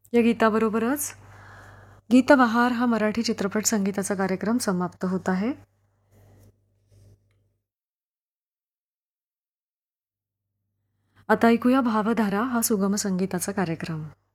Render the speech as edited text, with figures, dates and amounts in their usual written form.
या गीताबरोबरच गीतबहार हा मराठी चित्रपट संगीताचा कार्यक्रम समाप्त होत आहे. आता ऐकूया भावधारा हा सुगम संगीताचा कार्यक्रम.